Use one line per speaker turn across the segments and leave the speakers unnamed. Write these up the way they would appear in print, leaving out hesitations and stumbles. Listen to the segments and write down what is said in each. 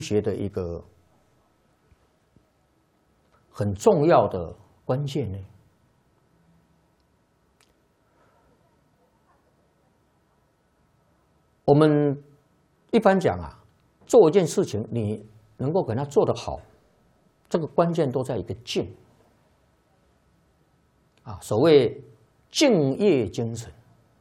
学的一个很重要的关键呢？我们一般讲啊，做一件事情，你能够给它做得好，这个关键都在一个敬啊，所谓敬业精神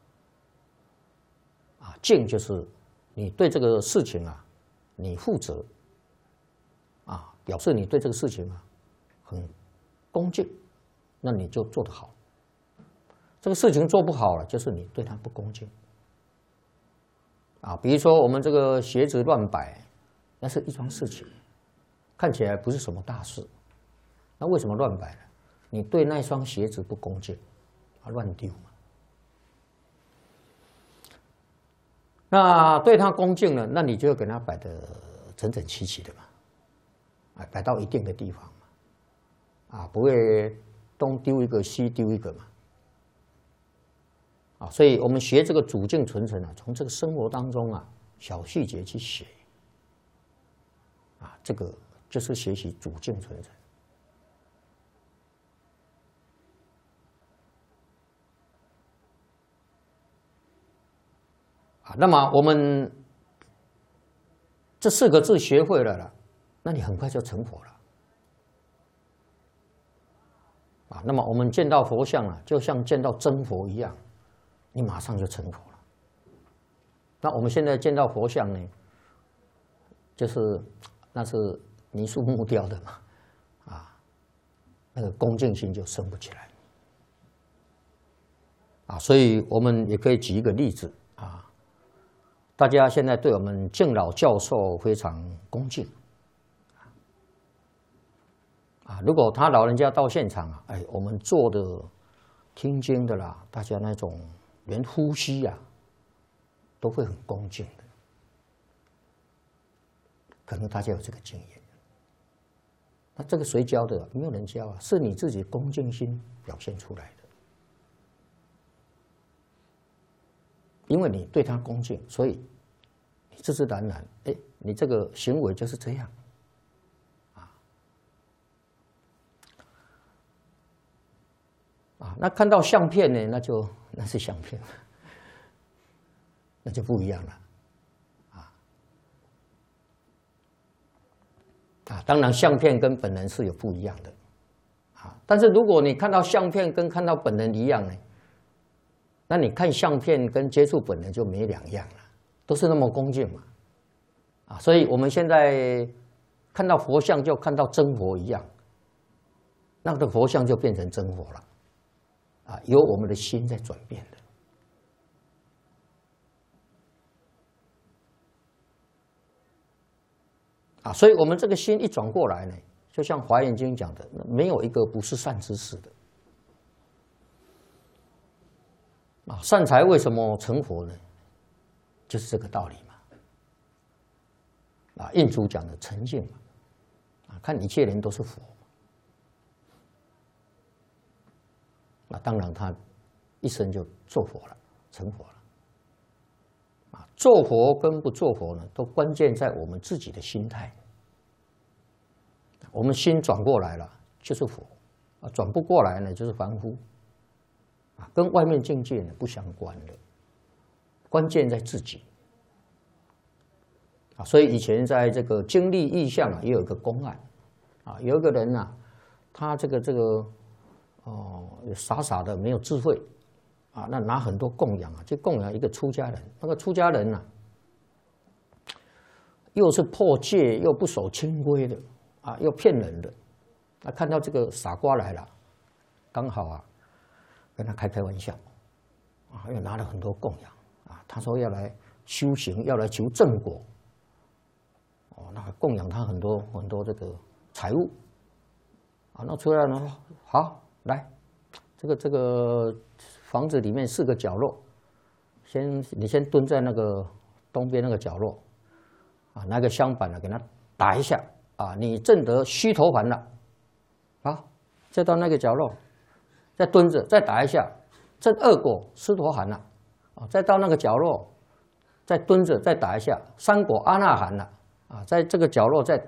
啊，敬就是你对这个事情啊，你负责啊，表示你对这个事情啊很恭敬，那你就做得好。这个事情做不好了，就是你对它不恭敬啊。比如说我们这个鞋子乱摆，那是一桩事情，看起来不是什么大事，那为什么乱摆呢？你对那双鞋子不恭敬，啊，乱丢嘛。那对它恭敬呢，那你就要给它摆得整整齐齐的嘛，啊，摆到一定的地方嘛，啊，不会东丢一个西丢一个嘛，啊，所以我们学这个主敬存诚啊，从这个生活当中啊小细节去学，啊，这个就是学习主敬存诚。那么我们这4个字学会了，那你很快就成佛了啊。那么我们见到佛像啊，就像见到真佛一样，你马上就成佛了。那我们现在见到佛像呢，那是泥塑木雕的嘛，啊，那个恭敬心就升不起来啊。所以我们也可以举一个例子啊。大家现在对我们敬老教授非常恭敬啊！如果他老人家到现场啊，哎，我们坐的、听经的啦，大家那种连呼吸啊，都会很恭敬的。可能大家有这个经验。那这个谁教的？没有人教啊，是你自己恭敬心表现出来的。因为你对他恭敬，所以你自自然然，哎，你这个行为就是这样，那看到相片呢，那是相片，那就不一样了，当然相片跟本人是有不一样的，但是如果你看到相片跟看到本人一样呢？那你看相片跟接触本人就没两样了，都是那么恭敬嘛，所以我们现在看到佛像就看到真佛一样，那个佛像就变成真佛了，由我们的心在转变的，所以我们这个心一转过来呢，就像《华严经》讲的，没有一个不是善知识的。善财为什么成佛呢？就是这个道理嘛。印祖讲的沉静嘛，看一切人都是佛。当然他一生就做佛了，成佛了。做佛跟不做佛呢，都关键在我们自己的心态。我们心转过来了，就是佛；转不过来呢，就是凡夫。跟外面境界呢不相关的，关键在自己所以以前在这个经历意象也有一个公案有一个人他傻傻的没有智慧那拿很多供养去供养一个出家人，那个出家人又是破戒又不守清规的又骗人的，看到这个傻瓜来了，刚好跟他开玩笑又拿了很多供养他说要来修行，要来求正果那供养他很多这个财物那出来呢，好来，这个房子里面4个角落，你先蹲在那个东边那个角落拿个香板给他打一下你证得须陀洹了，好，再到那个角落。再蹲着，再打一下，证2果斯陀含了，再到那个角落，再蹲着，再打一下，3果阿那含了， 啊，在这个角落再